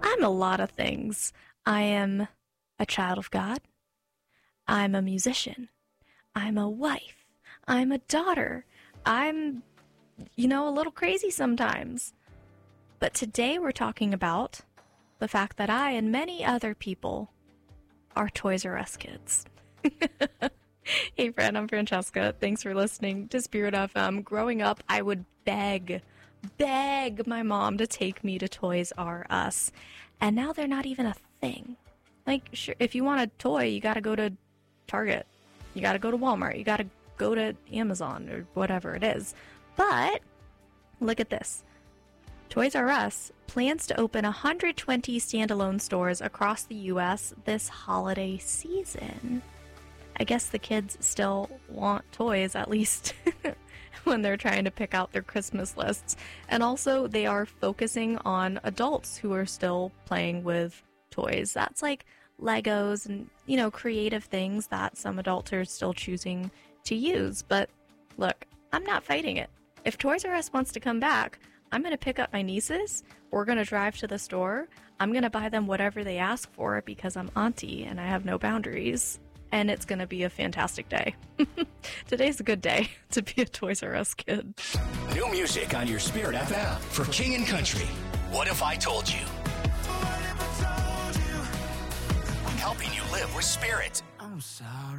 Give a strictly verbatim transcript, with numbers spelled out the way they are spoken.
I'm a lot of things. I am a child of God. I'm a musician. I'm a wife. I'm a daughter. I'm, you know, a little crazy sometimes. But today we're talking about the fact that I and many other people are Toys R Us kids. Hey friend, I'm Francesca. Thanks for listening to Spirit F M. Growing up, I would beg, beg my mom to take me to Toys R Us. And now they're not even a thing. Like, sure, if you want a toy, you gotta go to Target. You gotta go to Walmart. You gotta go to Amazon or whatever it is. But, look at this. Toys R Us plans to open one hundred twenty standalone stores across the U S this holiday season. I guess the kids still want toys, at least when they're trying to pick out their Christmas lists. And also, they are focusing on adults who are still playing with toys. That's like Legos and, you know, creative things that some adults are still choosing to use. But look, I'm not fighting it. If Toys R Us wants to come back, I'm going to pick up my nieces. We're going to drive to the store. I'm going to buy them whatever they ask for because I'm auntie and I have no boundaries. And it's going to be a fantastic day. Today's a good day to be a Toys R Us kid. New music on your Spirit F M for King and Country. What if I told you? Helping you live with spirit. I'm sorry.